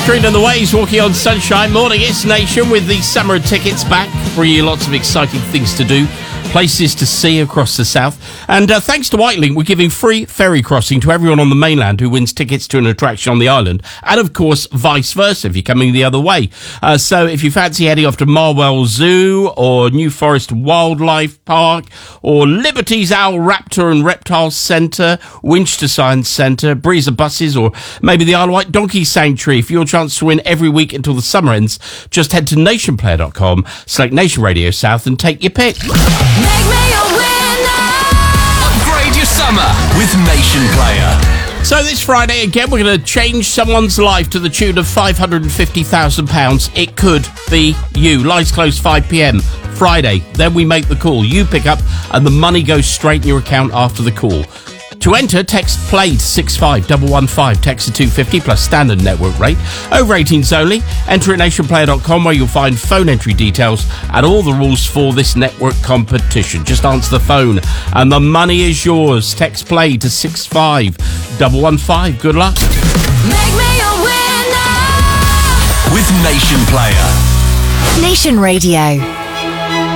Catherine and the Waves walking on sunshine. Morning, it's Nation with the summer tickets back. Bringing you lots of exciting things to do, places to see across the south. And thanks to Whitelink, we're giving free ferry crossing to everyone on the mainland who wins tickets to an attraction on the island. And of course, vice versa if you're coming the other way. So if you fancy heading off to Marwell Zoo or New Forest Wildlife Park or Liberty's Owl Raptor and Reptile Centre, Winchester Science Centre, Breezer Buses, or maybe the Isle of Wight Donkey Sanctuary, for your chance to win every week until the summer ends, just head to nationplayer.com, select Nation Radio South and take your pick. Make me a winner. Upgrade your summer with Nation Player. So this Friday, again, we're going to change someone's life to the tune of £550,000. It could be you. Lines close 5 p.m. Friday. Then we make the call. You pick up and the money goes straight in your account after the call. To enter, text PLAY to 65115, text to 250 plus standard network rate. Over 18s only. Enter at nationplayer.com where you'll find phone entry details and all the rules for this network competition. Just answer the phone and the money is yours. Text PLAY to 65115. Good luck. Make me a winner. With Nation Player. Nation Radio.